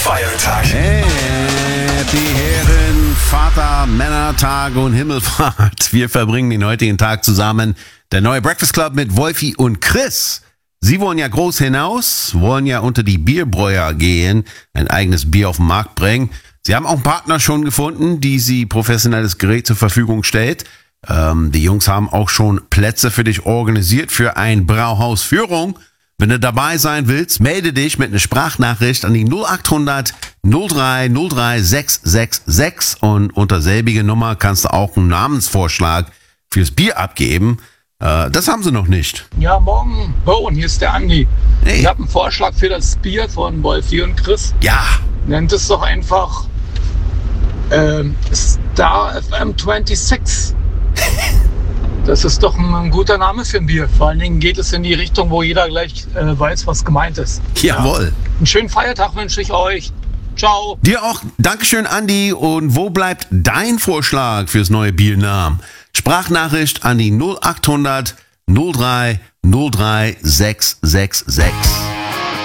Feiertag. Die Herren, Vater, Männertag und Himmelfahrt. Wir verbringen den heutigen Tag zusammen. Der neue Breakfast Club mit Wolfi und Chris. Sie wollen ja groß hinaus, wollen ja unter die Bierbräuer gehen, ein eigenes Bier auf den Markt bringen. Sie haben auch einen Partner schon gefunden, die sie professionelles Gerät zur Verfügung stellt. Die Jungs haben auch schon Plätze für dich organisiert für ein Brauhausführung. Wenn du dabei sein willst, melde dich mit einer Sprachnachricht an die 0800 03 03 666 und unter selbige Nummer kannst du auch einen Namensvorschlag fürs Bier abgeben. Das haben sie noch nicht. Ja, morgen, Bo, und hier ist der Andi. Hey. Ich habe einen Vorschlag für das Bier von Wolfi und Chris. Ja, Nennt es doch einfach Star FM 26. Das ist doch ein guter Name für ein Bier. Vor allen Dingen geht es in die Richtung, wo jeder gleich weiß, was gemeint ist. jawohl. Einen schönen Feiertag wünsche ich euch. Ciao. Dir auch. Dankeschön, Andi. Und wo bleibt dein Vorschlag fürs neue Biernamen? Sprachnachricht an die 0800 03 03 666.